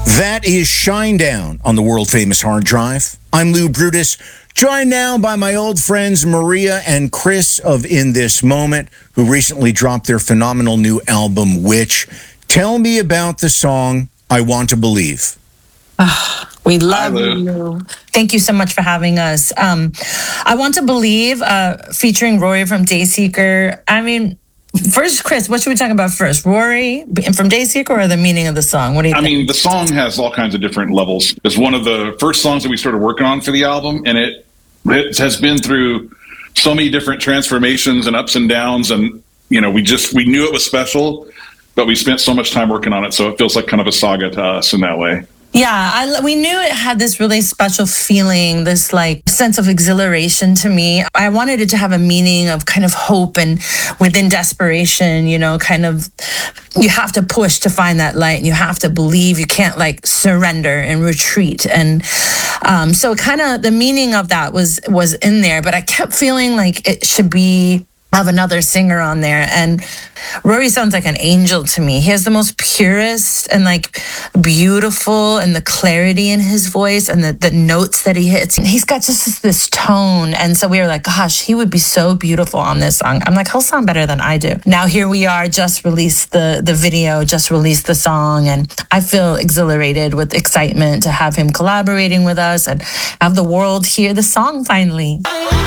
That is Shinedown on the world-famous hard drive. I'm Lou Brutus, joined now by my old friends Maria and Chris of In This Moment, who recently dropped their phenomenal new album, Witch. Tell me about the song, I Want to Believe. We love you. Thank you so much for having us. I Want to Believe, featuring Rory from Dayseeker. I mean, first, Chris, what should we talk about first? Rory from Dayseeker or the meaning of the song? What do you think? I mean, the song has all kinds of different levels. It's one of the first songs that we started working on for the album, and it has been through so many different transformations and ups and downs. And, you know, we knew it was special, but we spent so much time working on it. So it feels like kind of a saga to us in that way. Yeah, we knew it had this really special feeling, this like sense of exhilaration to me. I wanted it to have a meaning of kind of hope and within desperation, you know, kind of you have to push to find that light and you have to believe. You can't like surrender and retreat. And so kind of the meaning of that was in there, but I kept feeling like it should have another singer on there. And Rory sounds like an angel to me. He has the most purest and like beautiful and the clarity in his voice and the notes that he hits. And he's got just this tone. And so we were like, gosh, he would be so beautiful on this song. I'm like, he'll sound better than I do. Now here we are, just released the video, just released the song. And I feel exhilarated with excitement to have him collaborating with us and have the world hear the song finally.